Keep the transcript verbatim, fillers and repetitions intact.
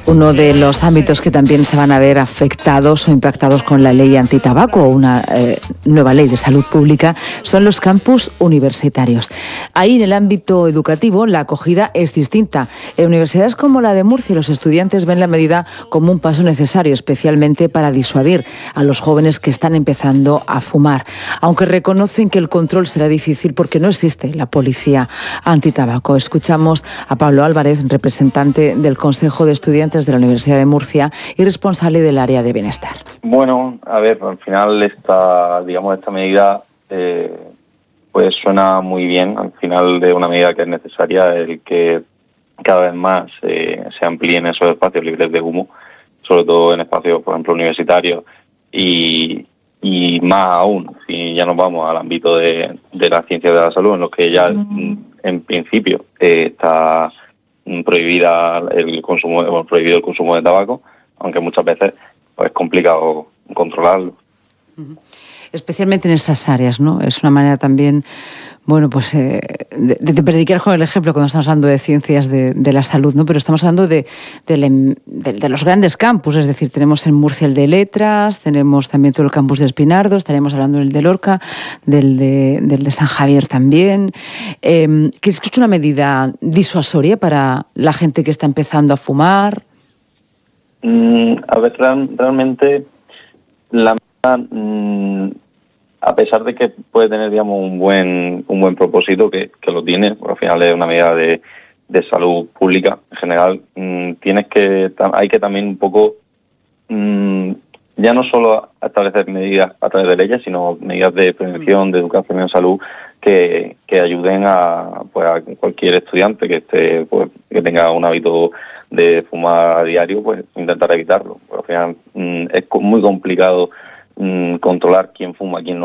Uno de los ámbitos que también se van a ver afectados o impactados con la ley antitabaco, una eh, nueva ley de salud pública, son los campus universitarios. Ahí, en el ámbito educativo, la acogida es distinta. En universidades como la de Murcia, los estudiantes ven la medida como un paso necesario, especialmente para disuadir a los jóvenes que están empezando a fumar, aunque reconocen que el control será difícil porque no existe la policía antitabaco. Escuchamos a Pablo Álvarez, representante del Consejo de Estudiantes de la Universidad de Murcia y responsable del área de bienestar. Bueno, a ver, al final esta, digamos, esta medida eh, pues suena muy bien. Al final de una medida que es necesaria el que cada vez más eh, se amplíen esos espacios libres de humo, sobre todo en espacios, por ejemplo, universitarios y, y más aún si ya nos vamos al ámbito de, de la ciencia de la salud, en los que ya mm. en principio eh, está prohibida el consumo, bueno, prohibido el consumo de tabaco, aunque muchas veces pues, es complicado controlarlo. Especialmente en esas áreas, ¿no? Es una manera también, bueno, pues eh, de, de predicar con el ejemplo cuando estamos hablando de ciencias de, de la salud, ¿no? Pero estamos hablando de, de, de, de los grandes campus, es decir, tenemos en Murcia el de Letras, tenemos también todo el campus de Espinardo, estaríamos hablando del de Lorca, del de, del de San Javier también. Eh, ¿que es una medida disuasoria para la gente que está empezando a fumar? Mm, a ver, real, realmente la Mm, a pesar de que puede tener, digamos, un buen un buen propósito, que, que lo tiene, porque al final es una medida de, de salud pública en general, mmm, tienes que hay que también un poco mmm, ya no solo establecer medidas a través de leyes, sino medidas de prevención, de educación en salud que, que ayuden a, pues, a cualquier estudiante que esté pues, que tenga un hábito de fumar a diario, pues intentar evitarlo. Porque al final mmm, es muy complicado controlar quién fuma, quién no.